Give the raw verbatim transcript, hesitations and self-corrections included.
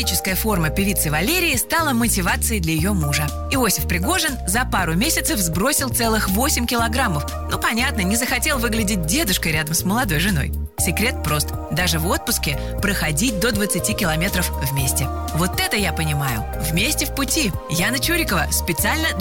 Физическая форма певицы Валерии стала мотивацией для ее мужа. Иосиф Пригожин за пару месяцев сбросил целых восемь килограммов. Ну, понятно, не захотел выглядеть дедушкой рядом с молодой женой. Секрет прост. Даже в отпуске проходить до двадцати километров вместе. Вот это я понимаю. Вместе в пути. Яна Чурикова. Специально для